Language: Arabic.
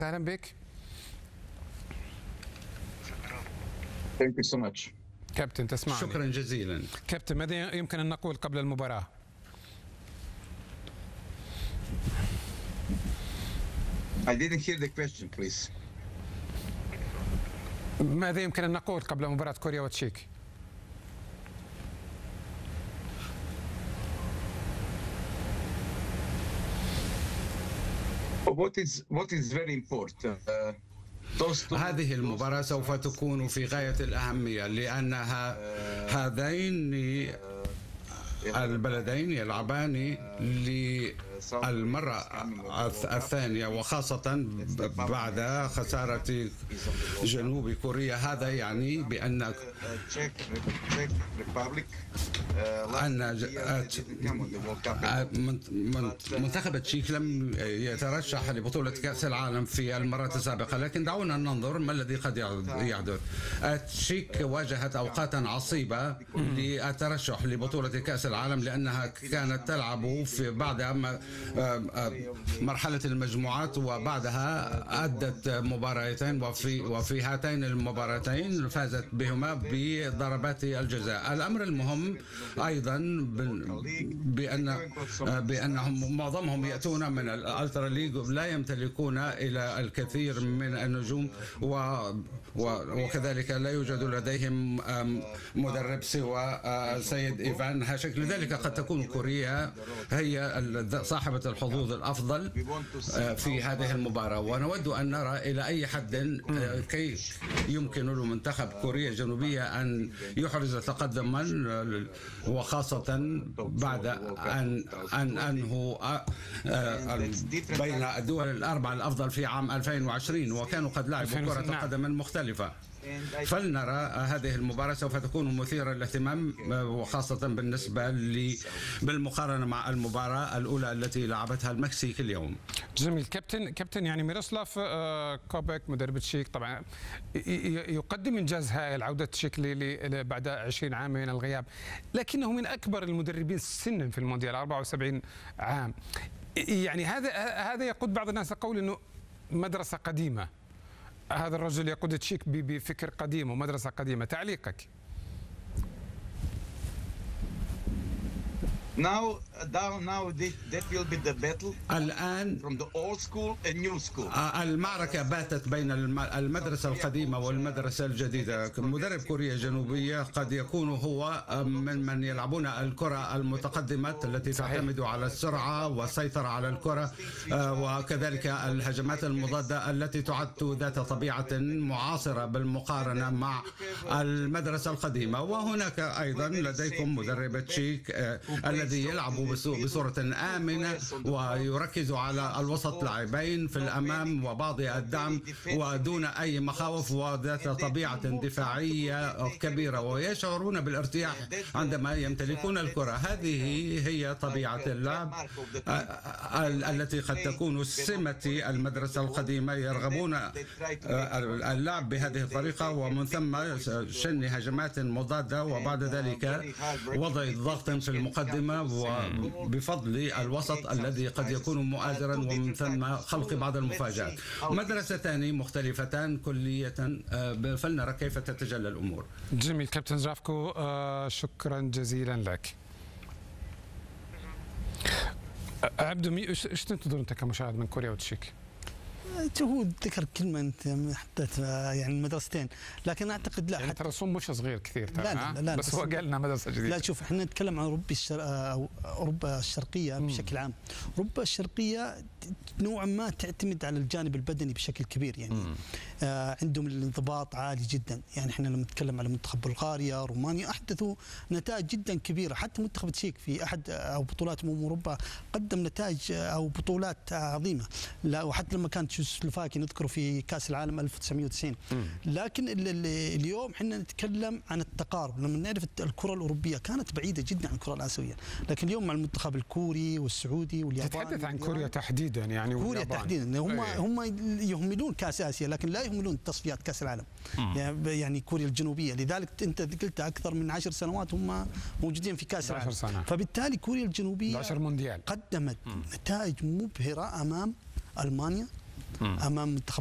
اهلا بك. Thank you so much. كابتن تسمعني؟ شكرا جزيلا. كابتن، ماذا يمكن ان نقول قبل المباراة؟ I didn't hear the question, please. ماذا يمكن ان نقول قبل مباراة كوريا والتشيك؟ What is very important. هذه المباراة سوف تكون في غاية الأهمية لأنها هذين البلدين يلعبان للمرة الثانية، وخاصة بعد خسارة جنوب كوريا. هذا يعني بأن منتخب التشيك لم يترشح لبطولة كأس العالم في المرات السابقة، لكن دعونا ننظر ما الذي قد يحدث. التشيك واجهت أوقاتا عصيبة للترشح لبطولة كأس العالم لأنها كانت تلعب في بعد مرحلة المجموعات، وبعدها أدت مباراتين، وفي هاتين المباراتين فازت بهما بضربات الجزاء. الأمر المهم أيضا بأنهم معظمهم يأتون من الألترا ليج، لا يمتلكون إلى الكثير من النجوم، وكذلك لا يوجد لديهم مدرب سوى سيد إيفان هاشك. لذلك قد تكون كوريا هي صاحبة الحظوظ الأفضل في هذه المباراة، ونود أن نرى إلى أي حد كيف يمكن لمنتخب كوريا الجنوبية أن يحرز تقدما، وخاصة بعد أن أنهوا بين الدول الأربعة الأفضل في عام 2020، وكانوا قد لعبوا كرة القدم المختلفة. فلنرى هذه المباراة سوف تكون مثيرة للاهتمام، وخاصة بالمقارنة مع المباراة الأولى التي لعبتها المكسيك اليوم. جميل. كابتن يعني ميروسلاف كوبك مدرب التشيك طبعا يقدم إنجاز هائل، عودة التشيك بعد 20 عام من الغياب، لكنه من أكبر المدربين سنا في المونديال، 74 عام. يعني هذا يقود بعض الناس قول أنه مدرسة قديمة. هذا الرجل يقود التشيك بفكر قديم ومدرسة قديمة. تعليقك؟ That will be the battle. الآن from the old school and new school. المعركة باتت بين المدرسة القديمة والمدرسة الجديدة. مدرب كوريا الجنوبية قد يكون هو من يلعبون الكرة المتقدمة التي تعتمد على السرعة والسيطرة على الكرة، وكذلك الهجمات المضادة التي تعد ذات طبيعة معاصرة بالمقارنة مع المدرسة القديمة. وهناك أيضا لديكم مدرب تشيك الذي يلعب بصورة آمنة ويركز على الوسط، لاعبين في الأمام وبعض الدعم ودون أي مخاوف، وذات طبيعة دفاعية كبيرة، ويشعرون بالارتياح عندما يمتلكون الكرة. هذه هي طبيعة اللعب التي قد تكون سمة المدرسة القديمة. يرغبون اللعب بهذه الطريقة، ومن ثم شن هجمات مضادة، وبعد ذلك وضع ضغط في المقدمة وبفضل الوسط الذي قد يكون مؤازرا، ومن ثم خلق بعض المفاجآت. مدرستان مختلفتان كلية، فلنرى كيف تتجلى الأمور. جميل. كابتن زرافكو، شكرا جزيلا لك. عبدو، ايش تنتظر انت كمشاهد من كوريا والتشيك؟ هو ذكر كلمة أنت حددت يعني المدرستين، لكن أعتقد لا، يعني ترى الصوم مش صغير كثير. لا بس هو قال لنا مدرسة جديدة. لا شوف، احنا نتكلم عن أوروبا الشرقية بشكل عام. أوروبا الشرقية نوعا ما تعتمد على الجانب البدني بشكل كبير، يعني عندهم الانضباط عالي جدا. يعني احنا لما نتكلم على منتخب بلغاريا، رومانيا، أحدثوا نتائج جدا كبيرة. حتى منتخب التشيك في أحد أو بطولات أوروبا قدم نتائج أو بطولات عظيمة. لا، وحتى لما كانت تشيكوسلوفاكيا نذكره في كأس العالم 1990. لكن اليوم احنا نتكلم عن التقارب. لما نعرف الكرة الأوروبية كانت بعيدة جدا عن الكرة الآسيوية، لكن اليوم مع المنتخب الكوري والسعودي والياباني. تتحدث عن كوريا تحديدا، يعني كوريا تحديدا هم يهملون كأس آسيا، لكن لا يهملون تصفيات كأس العالم. يعني كوريا الجنوبية، لذلك انت قلت أكثر من 10 سنوات هم موجودين في كأس العالم. فبالتالي كوريا الجنوبية 10 مونديال قدمت نتائج مبهرة أمام ألمانيا امام منتخب